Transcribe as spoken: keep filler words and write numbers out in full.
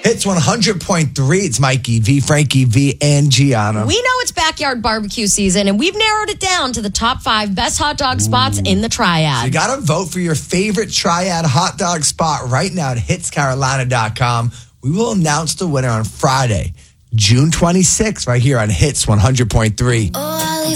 Hits one hundred point three. It's Mikey V, Frankie V, and Gianna. We know it's backyard barbecue season, and we've narrowed it down to the top five best hot dog spots Ooh. in the Triad. So you got to vote for your favorite Triad hot dog spot right now at hits carolina dot com. We will announce the winner on Friday, June twenty-sixth, right here on Hits one hundred point three. Oh,